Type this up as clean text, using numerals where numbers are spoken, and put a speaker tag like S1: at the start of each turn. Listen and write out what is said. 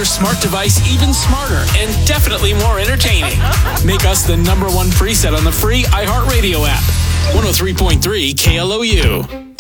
S1: your smart device even smarter and definitely more entertaining. Make us the #1 preset on the free iHeartRadio app. 103.3 KLOU.